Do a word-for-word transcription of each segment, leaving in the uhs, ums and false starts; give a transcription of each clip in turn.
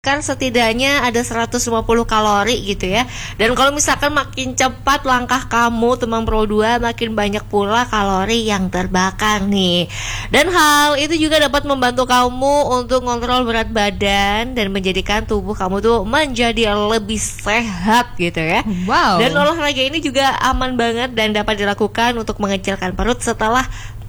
kan setidaknya ada seratus lima puluh kalori gitu ya. Dan kalau misalkan makin cepat langkah kamu teman Pro dua, makin banyak pula kalori yang terbakar nih. Dan hal itu juga dapat membantu kamu untuk kontrol berat badan dan menjadikan tubuh kamu tuh menjadi lebih sehat gitu ya. Wow. Dan olahraga ini juga aman banget dan dapat dilakukan untuk mengecilkan perut setelah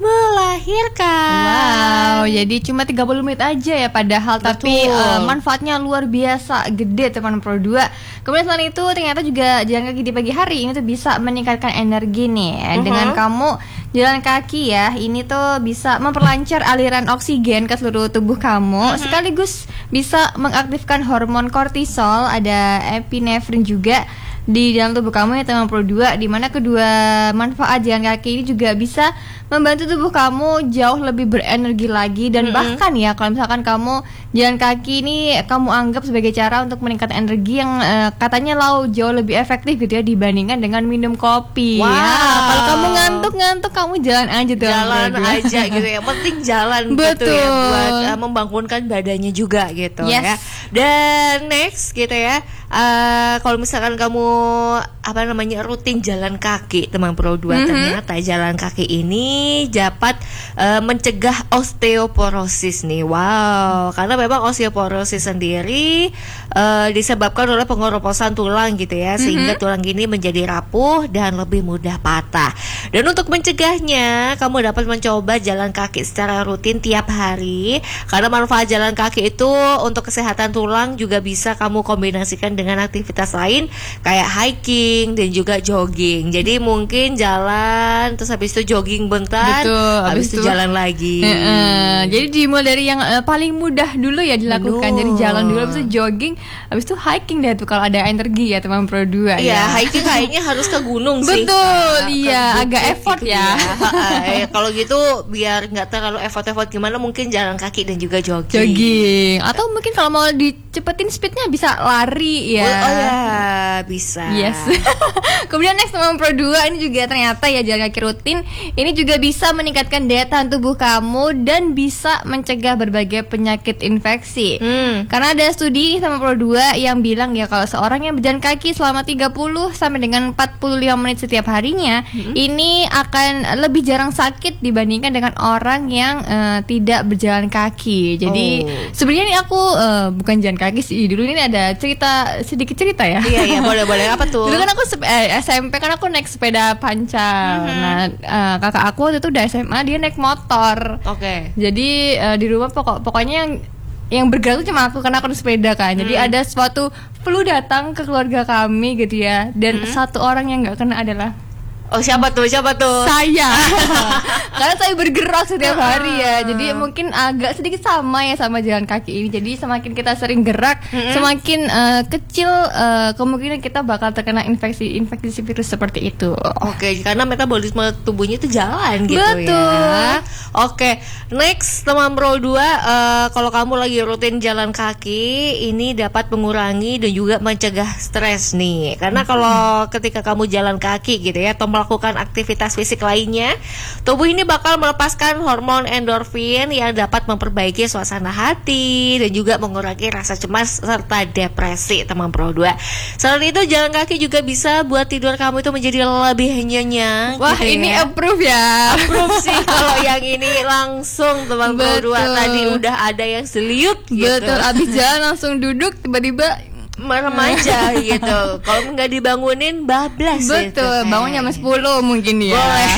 melahirkan. Wow, jadi cuma tiga puluh menit aja ya padahal. Betul. Tapi uh, manfaatnya luar biasa gede teman Pro dua. Kemudian selain itu ternyata juga jalan kaki di pagi hari ini tuh bisa meningkatkan energi nih ya. Uh-huh. Dengan kamu jalan kaki ya, ini tuh bisa memperlancar aliran oksigen ke seluruh tubuh kamu. Uh-huh. Sekaligus bisa mengaktifkan hormon kortisol, ada epinefrin juga di dalam tubuh kamu ya teman Pro dua, di mana kedua manfaat jalan kaki ini juga bisa membantu tubuh kamu jauh lebih berenergi lagi. Dan mm-hmm. bahkan ya kalau misalkan kamu jalan kaki ini kamu anggap sebagai cara untuk meningkatkan energi yang uh, katanya lau jauh lebih efektif gitu ya dibandingkan dengan minum kopi. Wow. Ya, kalau kamu ngantuk-ngantuk kamu jalan aja tuh. Jalan aja gitu ya. Penting jalan. Betul. Gitu ya buat uh, membangunkan badannya juga gitu. Yes. Ya. Dan next gitu ya. Uh, kalau misalkan kamu apa namanya rutin jalan kaki teman Pro dua, mm-hmm. ternyata jalan kaki ini dapat uh, mencegah osteoporosis nih. Wow, karena memang osteoporosis sendiri uh, disebabkan oleh pengeroposan tulang gitu ya, sehingga mm-hmm. tulang ini menjadi rapuh dan lebih mudah patah. Dan untuk mencegahnya, kamu dapat mencoba jalan kaki secara rutin tiap hari, karena manfaat jalan kaki itu untuk kesehatan tulang juga bisa kamu kombinasikan dengan aktivitas lain kayak hiking dan juga jogging. Jadi mungkin jalan terus habis itu jogging bentar. Betul, habis, habis itu jalan lagi. E -e. Jadi dimulai dari yang uh, paling mudah dulu ya dilakukan. Betul. Jadi jalan dulu, habis itu jogging, habis itu hiking deh tuh kalau ada energi ya teman Pro dua. Iya, ya. hiking kayaknya harus ke gunung sih. Betul, nah, iya, agak gitu effort gitu ya. ya. Kalau gitu biar nggak terlalu effort-effort gimana, mungkin jalan kaki dan juga jogging. Jogging. Atau mungkin kalau mau dicepetin speednya bisa lari ya. Oh ya, bisa. Yes. Kemudian next teman Pro dua ini juga ternyata ya jalan kaki rutin ini juga bisa meningkatkan daya tahan tubuh kamu dan bisa mencegah berbagai penyakit infeksi. Hmm. Karena ada studi sama Pro dua yang bilang ya kalau seorang yang berjalan kaki selama tiga puluh sampai dengan empat puluh lima menit setiap harinya, hmm. ini akan lebih jarang sakit dibandingkan dengan orang yang uh, tidak berjalan kaki. Jadi oh. sebenarnya ini aku uh, bukan jalan kaki sih. Dulu ini ada cerita sedikit cerita ya. Iya iya boleh boleh apa tuh? Dulu kan aku eh, S M P kan aku naik sepeda pancal. Mm-hmm. Nah uh, kakak aku waktu itu udah S M A dia naik motor. Oke. Okay. Jadi uh, di rumah pokok pokoknya yang yang bergerak tuh cuma aku karena aku naik sepeda kan. Jadi mm. ada suatu flu datang ke keluarga kami gitu ya. Dan mm. satu orang yang nggak kena adalah oh siapa tuh siapa tuh saya. Karena saya bergerak setiap hari ya, jadi mungkin agak sedikit sama ya sama jalan kaki ini. Jadi semakin kita sering gerak, mm-hmm. semakin uh, kecil uh, kemungkinan kita bakal terkena infeksi infeksi virus seperti itu. Oke, karena metabolisme tubuhnya itu jalan gitu. Betul. Ya. Oke, next teman Pro dua, uh, kalau kamu lagi rutin jalan kaki, ini dapat mengurangi dan juga mencegah stres nih. Karena kalau ketika kamu jalan kaki gitu ya, atau melakukan aktivitas fisik lainnya, tubuh ini bakal melepaskan hormon endorfin yang dapat memperbaiki suasana hati dan juga mengurangi rasa cemas serta depresi teman Pro dua. Selain itu jalan kaki juga bisa buat tidur kamu itu menjadi lebih nyenyak. Wah gitu ini ya. Approve ya. Approve sih kalau yang ini langsung teman Pro dua. Tadi udah ada yang seliut gitu. Betul, abis jalan langsung duduk tiba-tiba remaja gitu. Kalau nggak dibangunin bablas. Betul, bangunnya jam sepuluh mungkin ya. Boleh.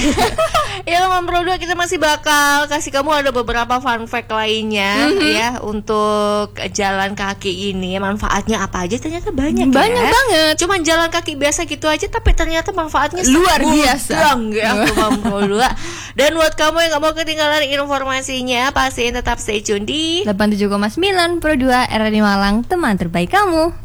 Ya teman Pro dua, kita masih bakal kasih kamu ada beberapa fun fact lainnya mm-hmm. ya untuk jalan kaki ini. Manfaatnya apa aja ternyata banyak. Banyak ya. banget. Cuman jalan kaki biasa gitu aja tapi ternyata manfaatnya luar biasa ya teman Pro dua. Dan buat kamu yang nggak mau ketinggalan informasinya, pastiin tetap stay tune di delapan puluh tujuh koma sembilan Pro dua R R I Malang, teman terbaik kamu.